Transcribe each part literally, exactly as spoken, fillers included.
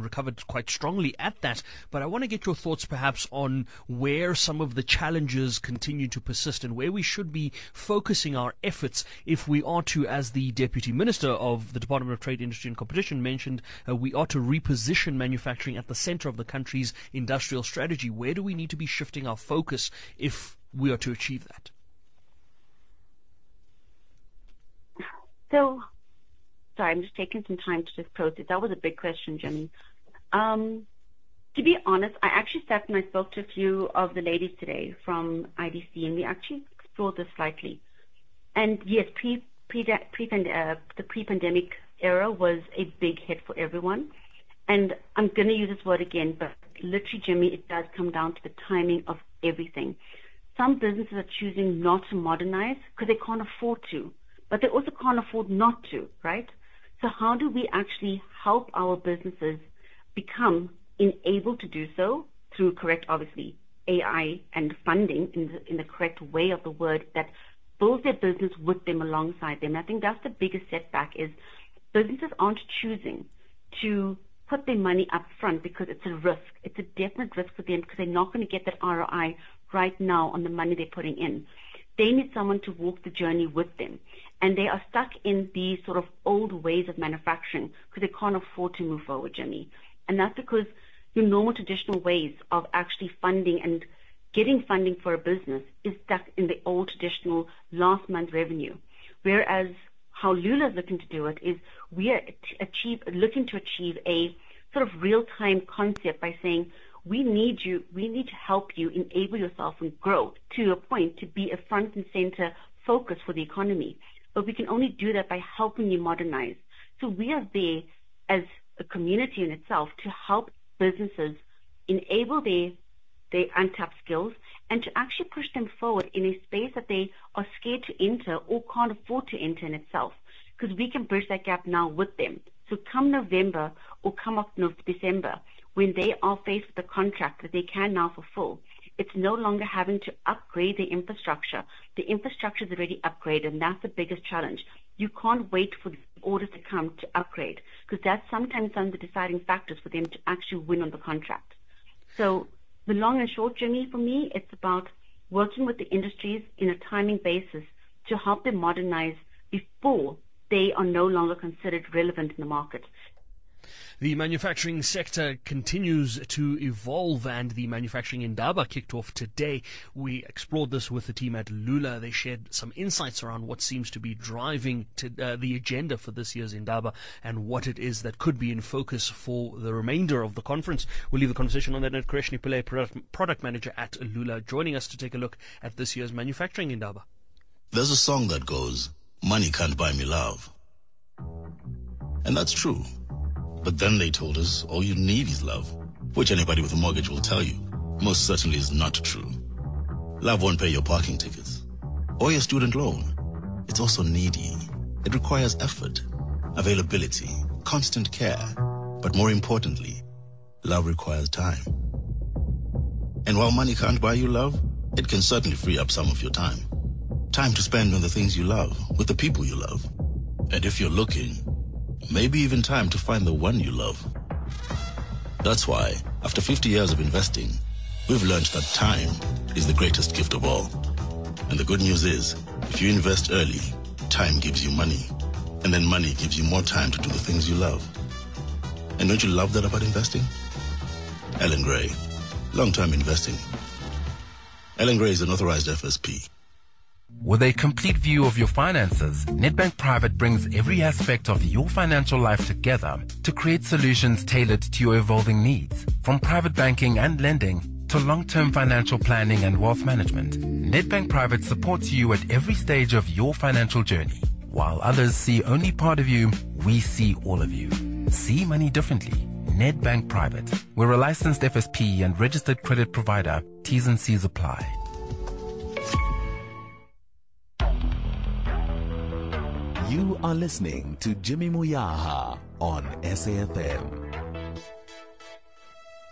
recovered quite strongly at that. But I want to get your thoughts perhaps on where some of the challenges continue to persist and where we should be focusing our efforts if we are to, as the Deputy Minister of the Department of Trade, Industry and Competition mentioned, uh, we are to reposition manufacturing at the center of the country's industrial strategy. Where do we need to be shifting our focus if we are to achieve that? So, sorry, I'm just taking some time to just process. That was a big question, Jimmy. Um, to be honest, I actually sat and I spoke to a few of the ladies today from I D C, and we actually explored this slightly. And yes, pre, pre, pre, uh, the pre-pandemic era was a big hit for everyone. And I'm going to use this word again, but literally, Jimmy, it does come down to the timing of everything. Some businesses are choosing not to modernize because they can't afford to, but they also can't afford not to, right? So how do we actually help our businesses become enabled to do so through correct, obviously, A I and funding in the, in the correct way of the word that builds their business with them alongside them? And I think that's the biggest setback is businesses aren't choosing to put their money up front because it's a risk. It's a definite risk for them because they're not going to get that R O I right now on the money they're putting in. They need someone to walk the journey with them. And they are stuck in these sort of old ways of manufacturing because they can't afford to move forward, Jimmy. And that's because your normal traditional ways of actually funding and getting funding for a business is stuck in the old traditional last month revenue. Whereas how Lula is looking to do it is we are achieve, looking to achieve a sort of real-time concept by saying we need you, we need to help you enable yourself and grow to a point to be a front and center focus for the economy. But we can only do that by helping you modernize. So we are there as a community in itself to help businesses enable their, their untapped skills and to actually push them forward in a space that they are scared to enter or can't afford to enter in itself. Because we can bridge that gap now with them. So come November or come up December, when they are faced with a contract that they can now fulfill, it's no longer having to upgrade the infrastructure. The infrastructure is already upgraded, and that's the biggest challenge. You can't wait for the orders to come to upgrade, because that's sometimes one of the deciding factors for them to actually win on the contract. So the long and short journey for me, it's about working with the industries in a timing basis to help them modernize before they are no longer considered relevant in the market. The manufacturing sector continues to evolve, and the Manufacturing Indaba kicked off today. We explored this with the team at Lula. They shared some insights around what seems to be driving to, uh, the agenda for this year's Indaba and what it is that could be in focus for the remainder of the conference. We'll leave the conversation on that note. Koreshni Pillay, product, product manager at Lula, joining us to take a look at this year's Manufacturing Indaba. There's a song that goes, "Money can't buy me love." And that's true. But then they told us all you need is love, which anybody with a mortgage will tell you most certainly is not true. Love won't pay your parking tickets or your student loan. It's also needy. It requires effort, availability, constant care. But more importantly, love requires time. And while money can't buy you love, it can certainly free up some of your time. Time to spend on the things you love, with the people you love. And if you're looking, maybe even time to find the one you love. That's why, after fifty years of investing, we've learned that time is the greatest gift of all. And the good news is, if you invest early, time gives you money. And then money gives you more time to do the things you love. And don't you love that about investing? Ellen Gray, long-term investing. Ellen Gray is an authorized F S P. With a complete view of your finances, Nedbank Private brings every aspect of your financial life together to create solutions tailored to your evolving needs. From private banking and lending to long-term financial planning and wealth management, Nedbank Private supports you at every stage of your financial journey. While others see only part of you, we see all of you. See money differently. Nedbank Private. We're a licensed F S P and registered credit provider. T's and C's apply. You are listening to Jimmy Moyaha on S A F M.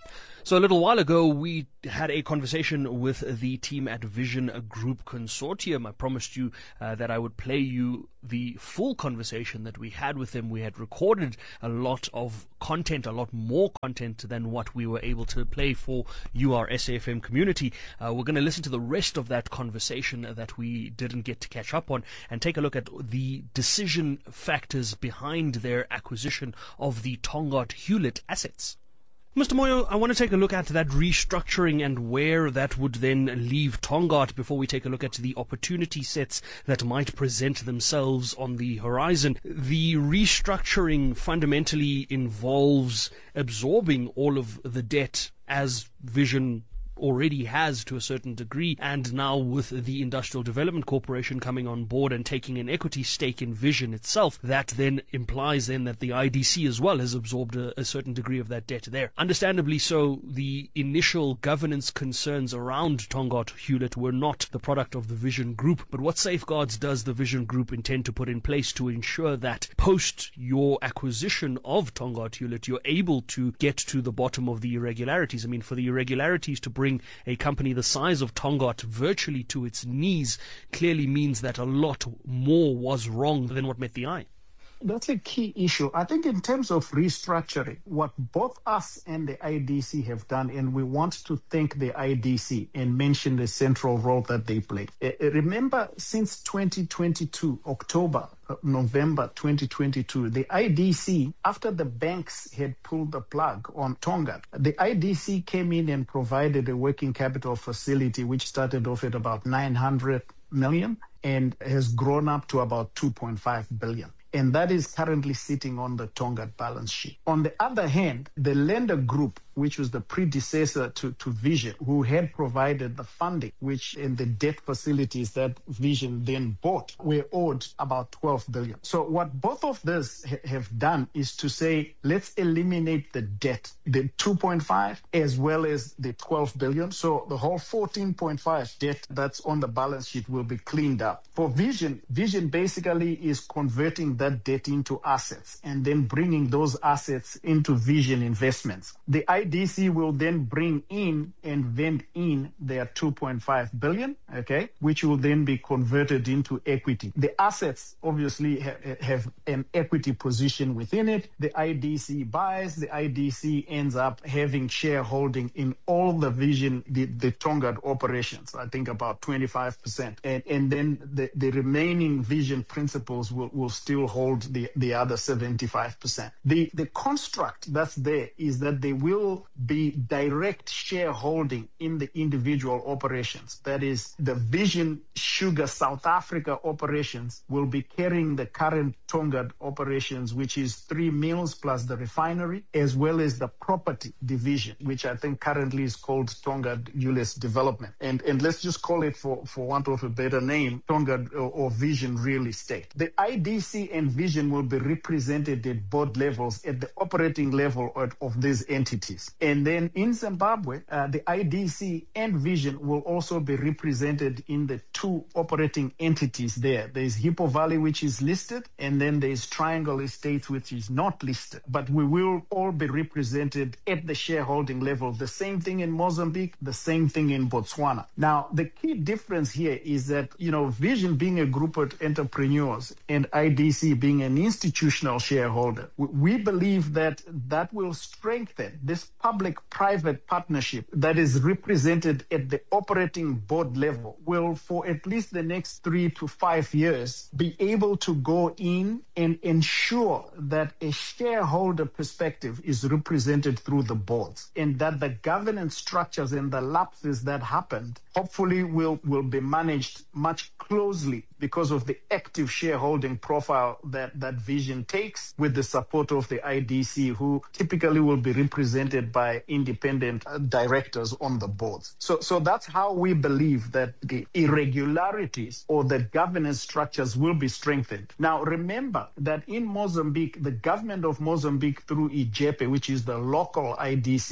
So a little while ago, we had a conversation with the team at Vision Group Consortium. I promised you uh, that I would play you the full conversation that we had with them. We had recorded a lot of content, a lot more content than what we were able to play for you, our S A F M community. Uh, we're going to listen to the rest of that conversation that we didn't get to catch up on and take a look at the decision factors behind their acquisition of the Tongaat Hewlett assets. Mister Moyo, I want to take a look at that restructuring and where that would then leave Tongaat before we take a look at the opportunity sets that might present themselves on the horizon. The restructuring fundamentally involves absorbing all of the debt as Vision already has to a certain degree, and now with the Industrial Development Corporation coming on board and taking an equity stake in Vision itself, that then implies then that the I D C as well has absorbed a, a certain degree of that debt there. Understandably so, the initial governance concerns around Tongaat Hewlett were not the product of the Vision Group, but what safeguards does the Vision Group intend to put in place to ensure that post your acquisition of Tongaat Hewlett, you're able to get to the bottom of the irregularities? I mean, for the irregularities to bring a company the size of Tongaat virtually to its knees clearly means that a lot more was wrong than what met the eye. That's a key issue. I think in terms of restructuring, what both us and the I D C have done, and we want to thank the I D C and mention the central role that they play. Uh, remember, since twenty twenty-two, October, November twenty twenty-two, the I D C, after the banks had pulled the plug on Tongaat, the I D C came in and provided a working capital facility which started off at about nine hundred million and has grown up to about two point five billion. And that is currently sitting on the Tongaat balance sheet. On the other hand, the lender group, which was the predecessor to, to Vision, who had provided the funding, which in the debt facilities that Vision then bought, were owed about twelve billion. So what both of this ha- have done is to say, let's eliminate the debt, the two point five as well as the twelve billion. So the whole fourteen point five debt that's on the balance sheet will be cleaned up. For Vision, Vision basically is converting that debt into assets and then bringing those assets into Vision investments. The I D C will then bring in and vend in their two point five billion, okay, which will then be converted into equity. The assets obviously ha- have an equity position within it. The I D C buys, the I D C ends up having shareholding in all the Vision, the, the Tongaat operations, I think about twenty-five percent. And, and then the, the remaining Vision principals will, will still hold the, the other seventy-five percent. The, the construct that's there is that they will be direct shareholding in the individual operations. That is, the Vision Sugar South Africa operations will be carrying the current Tongaat operations, which is three mills plus the refinery, as well as the property division, which I think currently is called Tongaat Hewlett Development. And, and let's just call it, for, for want of a better name, Tongaat or, or Vision Real Estate. The I D C and Vision will be represented at board levels, at the operating level of, of these entities. And then in Zimbabwe, uh, the I D C and Vision will also be represented in the two operating entities there. There's Hippo Valley, which is listed, and then there's Triangle Estates, which is not listed. But we will all be represented at the shareholding level. The same thing in Mozambique, the same thing in Botswana. Now, the key difference here is that, you know, Vision being a group of entrepreneurs and I D C being an institutional shareholder, we believe that that will strengthen this public-private partnership that is represented at the operating board level, will for at least the next three to five years be able to go in and ensure that a shareholder perspective is represented through the boards, and that the governance structures and the lapses that happened hopefully will, will be managed much closely because of the active shareholding profile that, that Vision takes, with the support of the I D C, who typically will be represented by independent uh, directors on the boards. So, so that's how we believe that the irregularities or the governance structures will be strengthened. Now, remember that in Mozambique, the government of Mozambique through I G E P E, which is the local I D C,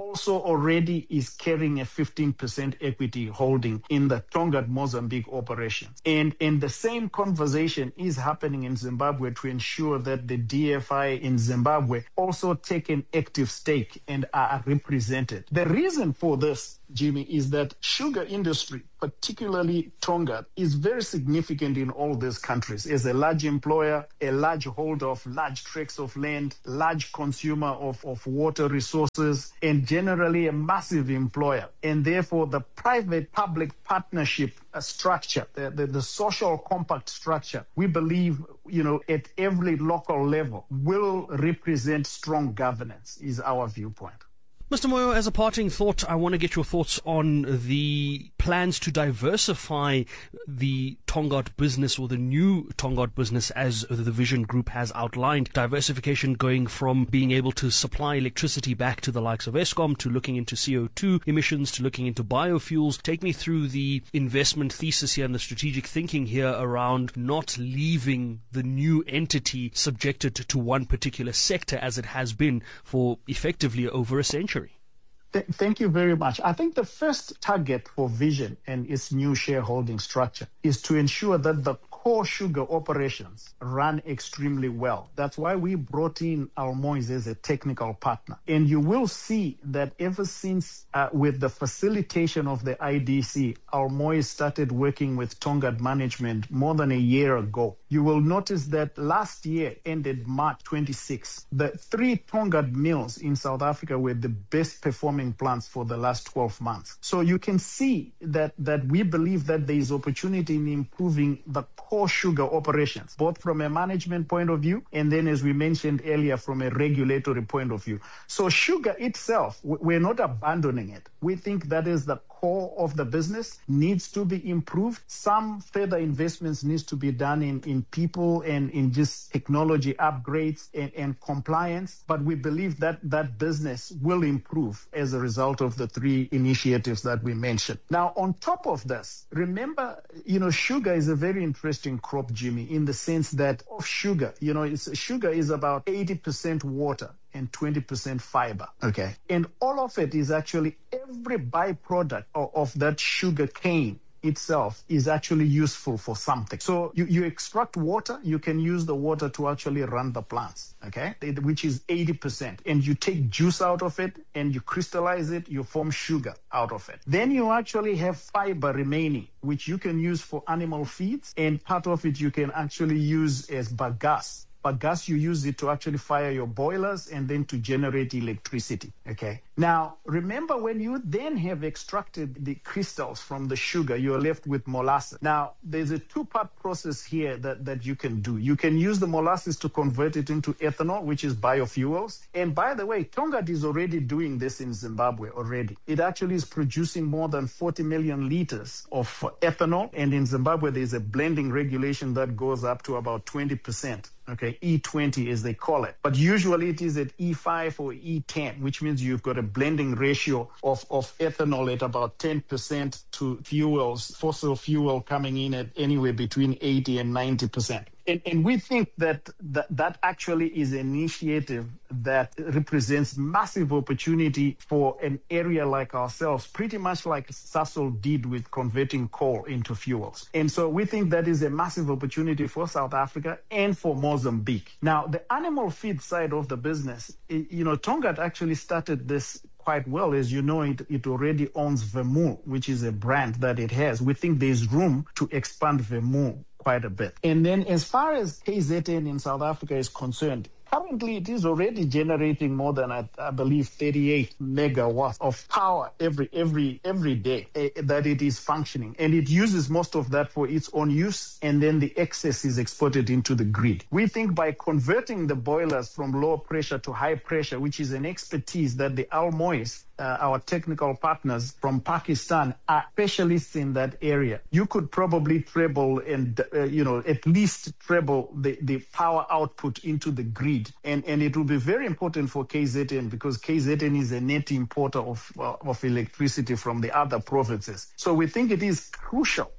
also already is carrying a fifteen percent equity holding in the Tongaat Mozambique operations. And, and the same conversation is happening in Zimbabwe to ensure that the D F I in Zimbabwe also take an active stake and are represented. The reason for this, Jimmy, is that sugar industry, particularly Tonga, is very significant in all these countries as a large employer, a large holder of large tracts of land, large consumer of, of water resources, and generally a massive employer. And therefore, the private-public partnership uh, structure, the, the, the social compact structure, we believe, you know, at every local level will represent strong governance, is our viewpoint. Mister Moyo, as a parting thought, I want to get your thoughts on the plans to diversify the Tongaat business, or the new Tongaat business as the Vision Group has outlined. Diversification going from being able to supply electricity back to the likes of Eskom, to looking into C O two emissions, to looking into biofuels. Take me through the investment thesis here and the strategic thinking here around not leaving the new entity subjected to one particular sector as it has been for effectively over a century. Th- thank you very much. I think the first target for Vision and its new shareholding structure is to ensure that the core sugar operations run extremely well. That's why we brought in Almois as a technical partner. And you will see that ever since uh, with the facilitation of the I D C, Almois started working with Tongaat management more than a year ago. You will notice that last year, ended March twenty-sixth, the three Tongaat mills in South Africa were the best performing plants for the last twelve months. So you can see that, that we believe that there is opportunity in improving the core sugar operations, both from a management point of view and then, as we mentioned earlier, from a regulatory point of view. So sugar itself, we're not abandoning it. We think that is the core of the business, needs to be improved. Some further investments needs to be done in, in people and in just technology upgrades and, and compliance. But we believe that that business will improve as a result of the three initiatives that we mentioned. Now, on top of this, remember, you know, sugar is a very interesting crop, Jimmy, in the sense that of sugar, you know, it's, sugar is about eighty percent water and twenty percent fiber. Okay. And all of it is actually every byproduct of, of that sugar cane itself is actually useful for something. So you, you extract water, you can use the water to actually run the plants, okay, it, which is eighty percent. And you take juice out of it and you crystallize it, you form sugar out of it. Then you actually have fiber remaining, which you can use for animal feeds, and part of it you can actually use as bagasse. But gas, you use it to actually fire your boilers and then to generate electricity, okay? Now, remember, when you then have extracted the crystals from the sugar, you're left with molasses. Now, there's a two-part process here that, that you can do. You can use the molasses to convert it into ethanol, which is biofuels. And by the way, Tongaat is already doing this in Zimbabwe already. It actually is producing more than forty million liters of ethanol. And in Zimbabwe, there's a blending regulation that goes up to about twenty percent. Okay, E twenty as they call it. But usually it is at E five or E ten, which means you've got a blending ratio of, of ethanol at about ten percent to fuels, fossil fuel coming in at anywhere between eighty and ninety percent. And, and we think that, that that actually is an initiative that represents massive opportunity for an area like ourselves, pretty much like Sasol did with converting coal into fuels. And so we think that is a massive opportunity for South Africa and for Mozambique. Now, the animal feed side of the business, you know, Tongaat actually started this quite well. As you know, it, it already owns Vermool, which is a brand that it has. We think there's room to expand Vermool quite a bit. And then as far as K Z N in South Africa is concerned, currently it is already generating more than, I, I believe, thirty-eight megawatts of power every every every day uh, that it is functioning. And it uses most of that for its own use, and then the excess is exported into the grid. We think by converting the boilers from low pressure to high pressure, which is an expertise that the Almois, Uh, our technical partners from Pakistan, are specialists in that area, you could probably treble and, uh, you know, at least treble the, the power output into the grid. And, and it will be very important for K Z N because K Z N is a net importer of, uh, of electricity from the other provinces. So we think it is crucial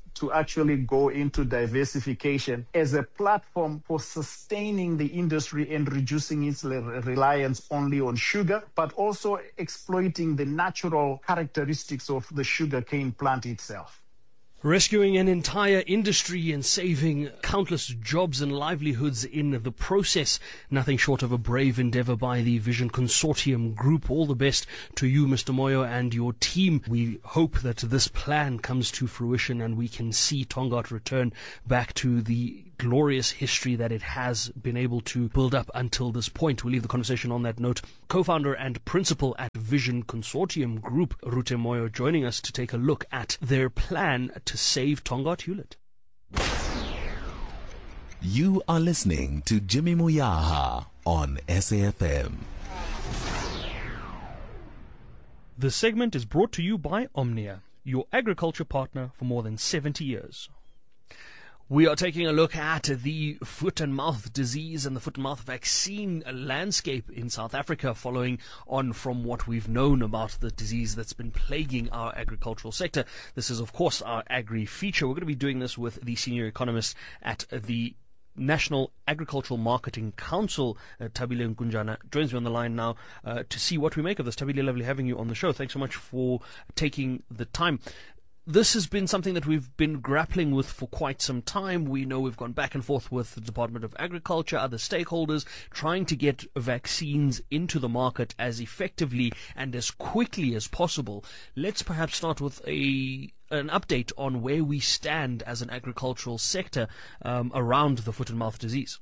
to actually go into diversification as a platform for sustaining the industry and reducing its reliance only on sugar, but also exploiting the natural characteristics of the sugarcane plant itself. Rescuing an entire industry and saving countless jobs and livelihoods in the process. Nothing short of a brave endeavor by the Vision Consortium Group. All the best to you, Mister Moyo, and your team. We hope that this plan comes to fruition and we can see Tongaat return back to the glorious history that it has been able to build up until this point. We'll leave the conversation on that note. Co-founder and principal at Vision Consortium Group, Rute Moyo, joining us to take a look at their plan to save Tongaat Hulett. You are listening to Jimmy Moyaha on S A F M. This segment is brought to you by Omnia, your agriculture partner for more than seventy years. We are taking a look at the foot and mouth disease and the foot and mouth vaccine landscape in South Africa, following on from what we've known about the disease that's been plaguing our agricultural sector. This is, of course, our agri feature. We're going to be doing this with the senior economist at the National Agricultural Marketing Council, uh, Thabile Nkunjana, joins me on the line now uh, to see what we make of this. Thabile, lovely having you on the show. Thanks so much for taking the time. This has been something that we've been grappling with for quite some time. We know we've gone back and forth with the Department of Agriculture, other stakeholders, trying to get vaccines into the market as effectively and as quickly as possible. Let's perhaps start with a an update on where we stand as an agricultural sector um, around the foot and mouth disease.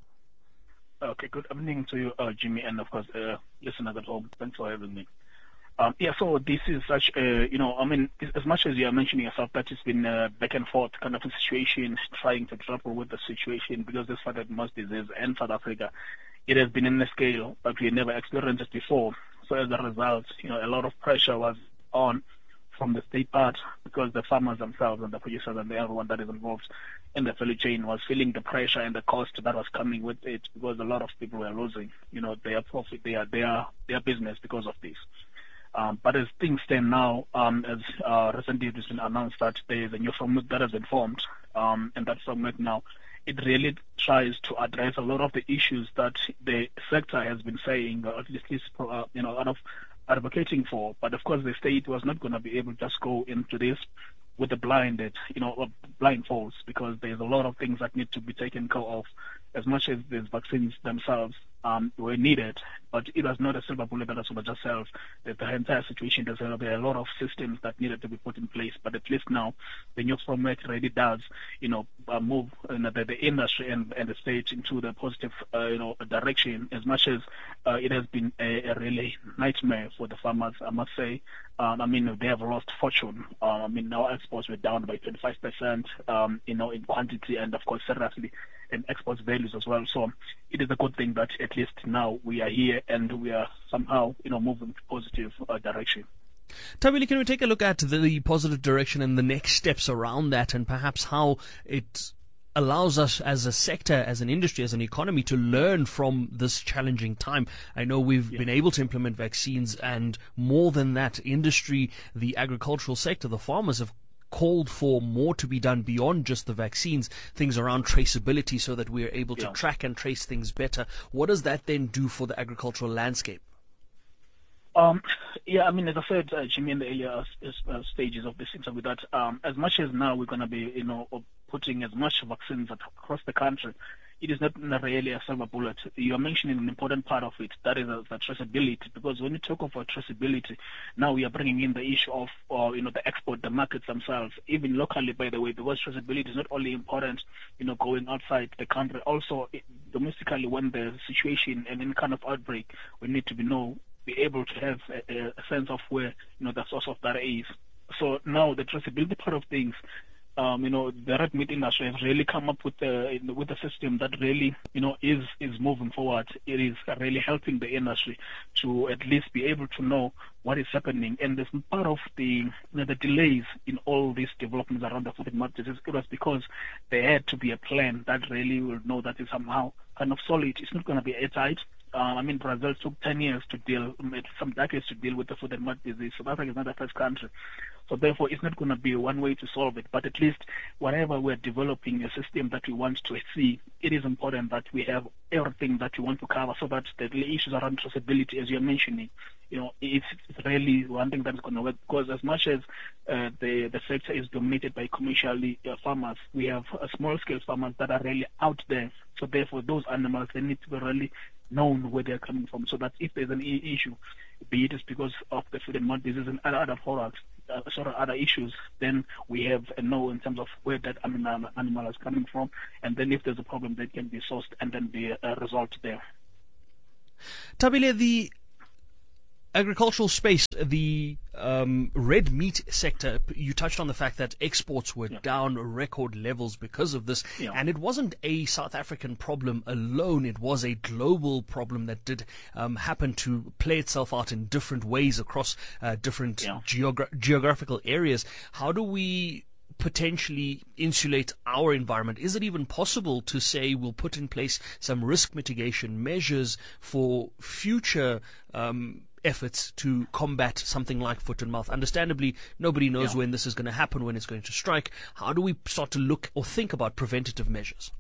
Okay, good evening to you, uh, Jimmy, and of course, uh, listeners at home. Thanks for having me. Um, yeah, so this is such a, you know, I mean, as much as you are mentioning yourself, that it's been a back and forth kind of a situation, trying to grapple with the situation, because this foot and mouth disease in South Africa, it has been in a scale that we never experienced it before. So as a result, you know, a lot of pressure was on from the state part, because the farmers themselves and the producers and everyone that is involved in the value chain was feeling the pressure and the cost that was coming with it, because a lot of people were losing, you know, their profit, their their their business because of this. Um, but as things stand now, um, as uh, recently it has been announced that there is a new framework that has been formed, um, and that framework now, it really tries to address a lot of the issues that the sector has been saying, or at least uh, you know, out of advocating for. But of course, the state was not going to be able to just go into this with the blinded, you know, blindfolds, because there's a lot of things that need to be taken care of. As much as these vaccines themselves um, were needed, but it was not a silver bullet that was just solve the, the entire situation. There's a, there are a lot of systems that needed to be put in place, but at least now the new framework really does, you know, uh, move uh, the, the industry and, and the state into the positive, uh, you know, direction. As much as uh, it has been a, a really nightmare for the farmers, I must say. Um, I mean, they have lost fortune. Um, I mean, our exports were down by twenty-five percent, um, you know, in quantity, and of course, seriously, in export values as well. So it is a good thing that at least now we are here and we are somehow, you know, moving to positive uh, direction. Thabile, can we take a look at the positive direction and the next steps around that, and perhaps how it allows us as a sector, as an industry, as an economy to learn from this challenging time? I know we've yeah. been able to implement vaccines, and more than that, industry, the agricultural sector, the farmers have called for more to be done beyond just the vaccines, things around traceability, so that we're able to yeah. track and trace things better. What does that then do for the agricultural landscape? Um, yeah, I mean, as I said, uh, Jimmy, in the earlier uh, stages of this interview, that um, as much as now we're going to be, you know, putting as much vaccines across the country, it is not really a silver bullet. You are mentioning an important part of it, that is uh, the traceability, because when you talk of traceability, now we are bringing in the issue of, uh, you know, the export, the markets themselves, even locally, by the way, because traceability is not only important, you know, going outside the country, also domestically, when the situation and any kind of outbreak, we need to be know be able to have a, a sense of where, you know, the source of that is. So now the traceability part of things, um, you know, the red meat industry has really come up with a with a system that really, you know, is is moving forward. It is really helping the industry to at least be able to know what is happening. And there's part of the, you know, the delays in all these developments around the foot and mouth disease. It was because there had to be a plan that really will know that is somehow kind of solid. It's not going to be airtight. Uh, I mean, Brazil took ten years to deal, some decades to deal with the foot and mouth disease. South Africa is not the first country. So therefore, it's not going to be one way to solve it. But at least whenever we're developing a system that we want to see, it is important that we have everything that we want to cover so that the issues around traceability, as you're mentioning, you know, it's, it's really one thing that is going to work. Because as much as uh, the, the sector is dominated by commercially uh, farmers, we have uh, small-scale farmers that are really out there. So therefore, those animals, they need to be really known where they're coming from, so that if there's an I- issue, be it is because of the foot and mouth disease and other, other products, uh, sort of other issues, then we have a know in terms of where that animal, animal is coming from, and then if there's a problem, that can be sourced and then be uh, resolved there. Thabile, the agricultural space, the um, red meat sector, you touched on the fact that exports were Yeah. down record levels because of this. Yeah. And it wasn't a South African problem alone. It was a global problem that did um, happen to play itself out in different ways across uh, different Yeah. geogra- geographical areas. How do we potentially insulate our environment? Is it even possible to say we'll put in place some risk mitigation measures for future um, efforts to combat something like foot and mouth? Understandably, nobody knows Yeah. when this is going to happen, when it's going to strike. How do we start to look or think about preventative measures?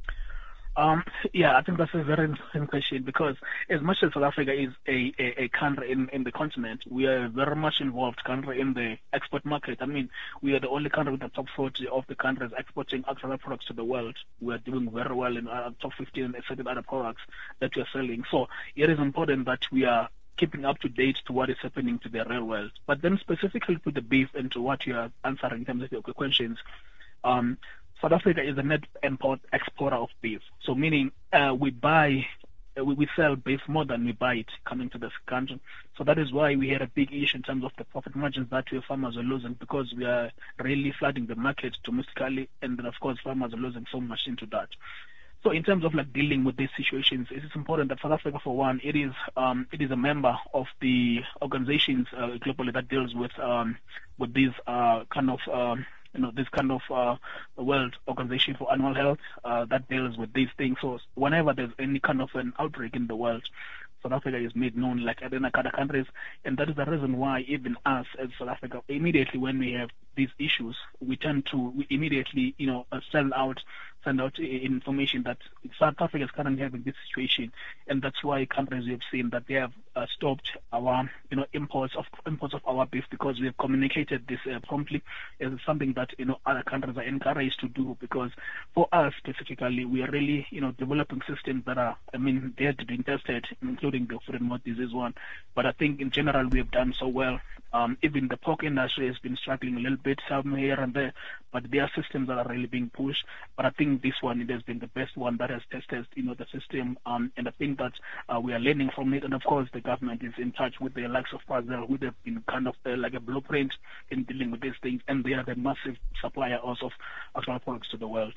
Um, yeah, I think that's a very interesting question, because as much as South Africa is a, a, a country in, in the continent, we are a very much involved country in the export market. I mean, we are the only country with the top forty of the countries exporting agricultural products to the world. We are doing very well in our top fifteen and certain other products that we are selling. So it is important that we are keeping up to date to what is happening to the real world. But then specifically to the beef and to what you are answering in terms of your questions, um, South Africa is a net import exporter of beef. So meaning uh, we buy, uh, we, we sell beef more than we buy it coming to this country. So that is why we had a big issue in terms of the profit margins that we farmers are losing, because we are really flooding the market domestically, and then of course farmers are losing so much into that. So in terms of like dealing with these situations, it is important that South Africa, for one, it is um, it is a member of the organizations uh, globally that deals with um, with these uh, kind of um, you know this kind of uh, World Organization for Animal Health uh, that deals with these things. So whenever there's any kind of an outbreak in the world, South Africa is made known like other countries, and that is the reason why even us as South Africa, immediately when we have these issues, we tend to we immediately you know uh, send out send out information that South Africa is currently having this situation, and that's why countries we have seen that they have uh, stopped our you know imports of imports of our beef, because we have communicated this uh, promptly as something that you know other countries are encouraged to do, because for us specifically we are really you know developing systems that are I mean they have been tested, including the foot and mouth disease one. But I think in general we have done so well. Um, even the pork industry has been struggling a little bit some here and there, but there are systems that are really being pushed. But I think this one, it has been the best one that has tested, you know, the system, um, and I think that uh, we are learning from it. And of course, the government is in touch with the likes of Brazil, who have been kind of uh, like a blueprint in dealing with these things, and they are the massive supplier also of agricultural products to the world.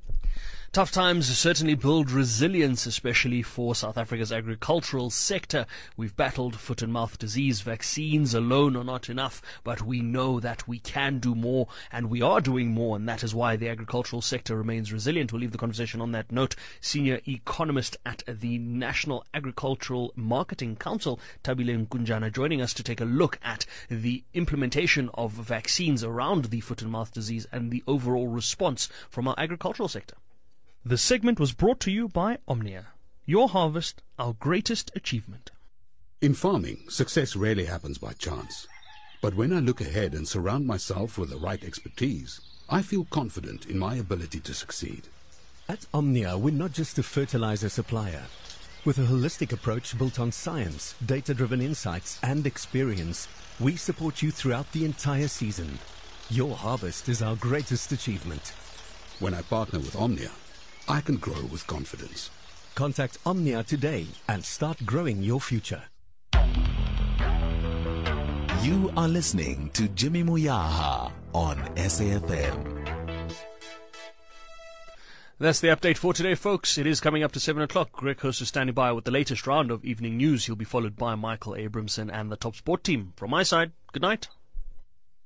Tough times certainly build resilience, especially for South Africa's agricultural sector. We've battled foot and mouth disease. Vaccines alone are not enough, but we know that we can do more, and we are doing more, and that is why the agricultural sector remains resilient. We'll leave the conversation on that note. Senior economist at the National Agricultural Marketing Council, Thabile Nkunjana, joining us to take a look at the implementation of vaccines around the foot and mouth disease and the overall response from our agricultural sector. The segment was brought to you by Omnia. Your harvest, our greatest achievement. In farming, success rarely happens by chance. But when I look ahead and surround myself with the right expertise, I feel confident in my ability to succeed. At Omnia, we're not just a fertilizer supplier. With a holistic approach built on science, data-driven insights, and experience, we support you throughout the entire season. Your harvest is our greatest achievement. When I partner with Omnia, I can grow with confidence. Contact Omnia today and start growing your future. You are listening to Jimmy Moyaha on S A F M. That's the update for today, folks. It is coming up to seven o'clock. Greg Hurst is standing by with the latest round of evening news. He'll be followed by Michael Abramson and the Top Sport team. From my side, good night.